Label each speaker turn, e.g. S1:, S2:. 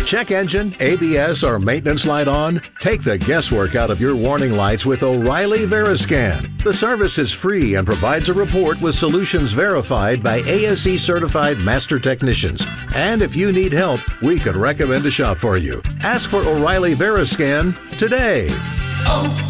S1: Check engine, ABS, or maintenance light on? Take the guesswork out of your warning lights with O'Reilly Veriscan. The service is free and provides a report with solutions verified by ASE certified master technicians. And if you need help, we could recommend a shop for you. Ask for O'Reilly Veriscan today.